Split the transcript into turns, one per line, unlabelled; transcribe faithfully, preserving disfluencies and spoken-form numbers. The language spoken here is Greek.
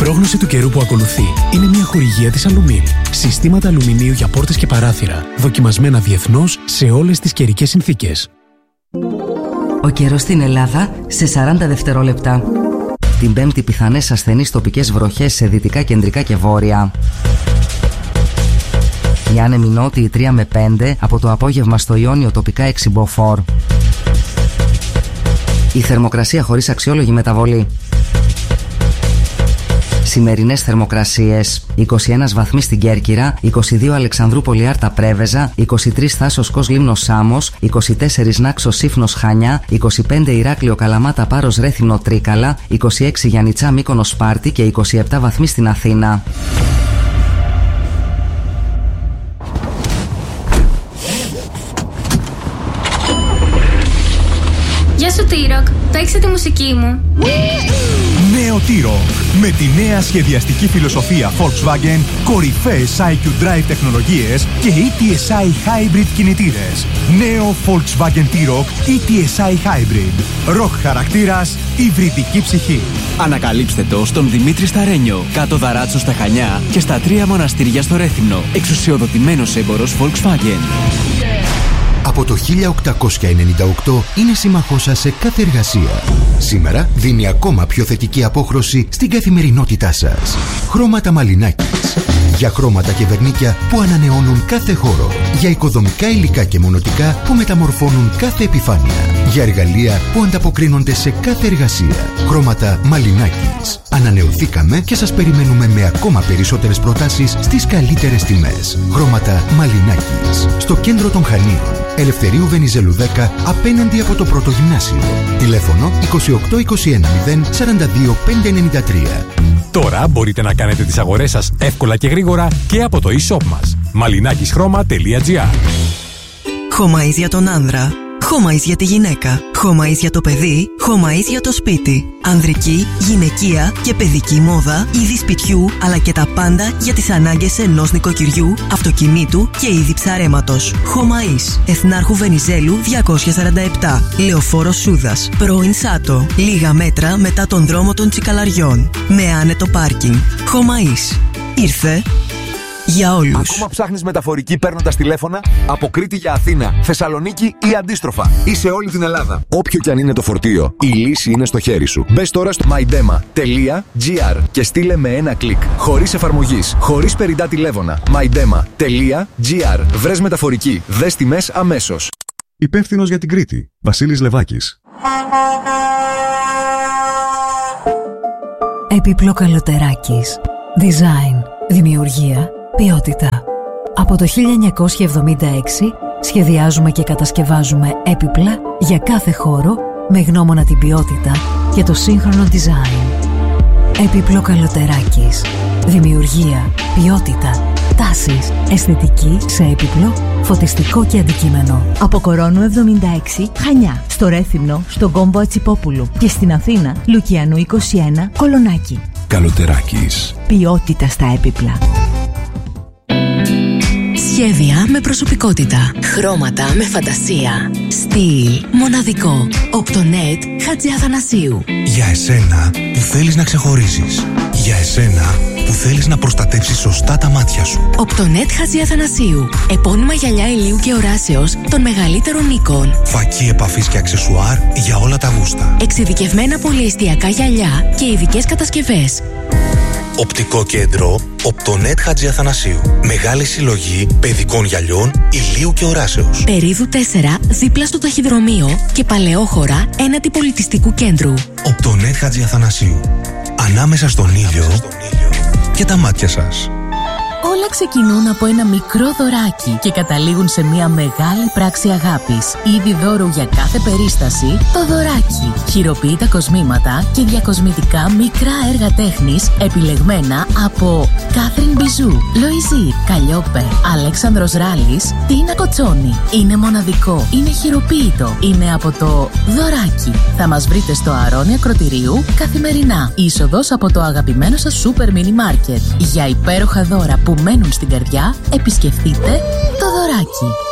πρόγνωση του καιρού που ακολουθεί είναι μια χορηγία της Αλουμίν. Συστήματα αλουμινίου για πόρτες και παράθυρα, δοκιμασμένα διεθνώς σε όλες τις καιρικές συνθήκες.
Ο καιρός στην Ελλάδα σε σαράντα δευτερόλεπτα. Την Πέμπτη πιθανές ασθενείς τοπικές βροχές σε δυτικά, κεντρικά και βόρεια. Οι άνεμοι νότιοι τρία με πέντε, από το απόγευμα στο Ιόνιο τοπικά έξι μποφόρ. Η θερμοκρασία χωρίς αξιόλογη μεταβολή. Σημερινές θερμοκρασίες: είκοσι ένα βαθμοί στην Κέρκυρα, είκοσι δύο Αλεξανδρούπολη Άρτα Πρέβεζα, είκοσι τρία Θάσος Κος Λίμνος Σάμος, είκοσι τέσσερα Νάξος Σύφνος Χανιά, είκοσι πέντε Ηράκλειο Καλαμάτα Πάρος Ρέθυμνο Τρίκαλα, είκοσι έξι Γιαννιτσά Μύκονος Σπάρτη και είκοσι επτά βαθμοί στην Αθήνα.
Γεια σου T-Rock, παίξε τη μουσική μου.
Νέο T-Rock. Με τη νέα σχεδιαστική φιλοσοφία Volkswagen, κορυφαίες άι κιου Drive τεχνολογίες και ι τι ες άι Hybrid κινητήρες. Νέο Volkswagen T-Rock ι τι ες άι Hybrid. Rock χαρακτήρας, υβριδική ψυχή.
Ανακαλύψτε το στον Δημήτρη Σταρένιο, κάτω Δαράτσο στα Χανιά και στα τρία μοναστήρια στο Ρέθυμνο. Εξουσιοδοτημένος έμπορος Volkswagen.
Από το χίλια οκτακόσια ενενήντα οκτώ είναι σύμμαχός σας σε κάθε εργασία. Σήμερα δίνει ακόμα πιο θετική απόχρωση στην καθημερινότητά σας. Χρώματα Μαλινάκης. Για χρώματα και βερνίκια που ανανεώνουν κάθε χώρο. Για οικοδομικά υλικά και μονοτικά που μεταμορφώνουν κάθε επιφάνεια. Για εργαλεία που ανταποκρίνονται σε κάθε εργασία. Χρώματα Μαλινάκης. Ανανεωθήκαμε και σας περιμένουμε με ακόμα περισσότερες προτάσεις στις καλύτερες τιμές. Χρώματα Μαλινάκης. Στο κέντρο των Χανίων. Ελευθερίου Βενιζέλου δέκα, απέναντι από το πρώτο γυμνάσιο. Τηλέφωνο είκοσι οκτώ είκοσι ένα μηδέν σαράντα δύο πεντακόσια ενενήντα τρία.
Τώρα μπορείτε να κάνετε τις αγορές σας εύκολα και γρήγορα και από το e-shop μας. μαλινάκισχρώμα τελεία τζι άρ.
Χωμαΐς για τον άνδρα, Χωμαΐς για τη γυναίκα, Χωμαΐς για το παιδί, Χωμαΐς για το σπίτι. Ανδρική, γυναικεία και παιδική μόδα, είδη σπιτιού αλλά και τα πάντα για τις ανάγκες ενός νοικοκυριού, αυτοκινήτου και είδη ψαρέματος. Χωμαΐς, Εθνάρχου Βενιζέλου διακόσια σαράντα επτά, Λεωφόρος Σούδας, πρώην Σάτο, λίγα μέτρα μετά τον δρόμο των Τσικαλαριών, με άνετο πάρκινγκ. Χωμαΐς, ήρθε για όλους.
Ακόμα ψάχνεις μεταφορική παίρνοντας τηλέφωνα από Κρήτη για Αθήνα, Θεσσαλονίκη ή αντίστροφα, ή σε όλη την Ελλάδα? Όποιο κι αν είναι το φορτίο, η λύση είναι στο χέρι σου. Μπες τώρα στο mydema τελεία τζι άρ και στείλε με ένα κλικ. Χωρίς εφαρμογής, χωρίς περιττά τηλέφωνα. mydema τελεία τζι άρ. Βρες μεταφορική. Δες τιμές αμέσως.
Υπεύθυνος για την Κρήτη, Βασίλης Λεβάκης.
Έπιπλο Καλωτεράκης. Design, δημιουργία, ποιότητα. Από το χίλια εννιακόσια εβδομήντα έξι σχεδιάζουμε και κατασκευάζουμε έπιπλα για κάθε χώρο με γνώμονα την ποιότητα και το σύγχρονο design. Έπιπλο Καλωτεράκης. Δημιουργία, ποιότητα, τάσεις, αισθητική σε έπιπλο, φωτιστικό και αντικείμενο.
Από Κορώνου εβδομήντα έξι, Χανιά, στο Ρέθυμνο, στον Κόμπο Ατσιπόπουλου και στην Αθήνα, Λουκιανού είκοσι ένα, Κολονάκι.
Καλωτεράκης.
Ποιότητα στα έπιπλα.
Σχέδια με προσωπικότητα. Χρώματα με φαντασία. Στυλ μοναδικό. Οπτονέτ Χατζιαθανασίου.
Για εσένα που θέλεις να ξεχωρίσεις. Για εσένα που θέλεις να προστατεύσεις σωστά τα μάτια σου.
Οπτονέτ Χατζιαθανασίου. Επώνυμα γυαλιά ηλίου και οράσεως των μεγαλύτερων οίκων.
Φακή επαφής και αξεσουάρ για όλα τα γούστα.
Εξειδικευμένα πολυεστιακά γυαλιά και ειδικές κατασκευές.
Οπτικό κέντρο Οπτονέτ Χατζιαθανασίου. Μεγάλη συλλογή παιδικών γυαλιών ηλίου και οράσεως.
Περίδου τέσσερα δίπλα στο ταχυδρομείο και Παλαιόχωρα έναντι πολιτιστικού κέντρου.
Οπτονέτ Χατζιαθανασίου. Ανάμεσα στον ήλιο και τα μάτια σας.
Όλα ξεκινούν από ένα μικρό δωράκι και καταλήγουν σε μια μεγάλη πράξη αγάπης. Είδη δώρου για κάθε περίσταση, το δωράκι. Χειροποίητα κοσμήματα και διακοσμητικά μικρά έργα τέχνης επιλεγμένα από Κάθριν Μπιζού, Λοϊζή, Καλλιόπε, Αλέξανδρος Ράλης, Τίνα Κοτσόνη. Είναι μοναδικό, είναι χειροποίητο, είναι από το δωράκι. Θα μας βρείτε στο Αρώνη Ακροτηρίου καθημερινά. Είσοδος από το αγαπημένο σας σούπερ μίνι μάρκετ. Για υπέροχα δώρα που μένουν στην καρδιά, επισκεφτείτε το δωράκι.